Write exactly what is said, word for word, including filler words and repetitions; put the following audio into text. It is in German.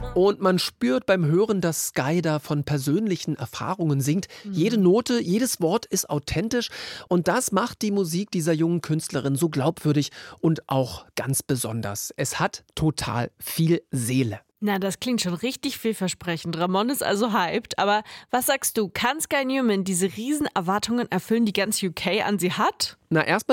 Und man spürt beim Hören, dass Sky da von persönlichen Erfahrungen singt. Mhm. Jede Note, jedes Wort ist authentisch. Und das macht die Musik dieser jungen Künstlerin so glaubwürdig und auch ganz besonders. Es hat total viel Seele. Na, das klingt schon richtig vielversprechend. Ramon ist also hyped. Aber was sagst du, kann Sky Newman diese riesen Erwartungen erfüllen, die ganz U K an sie hat? Na, erstmal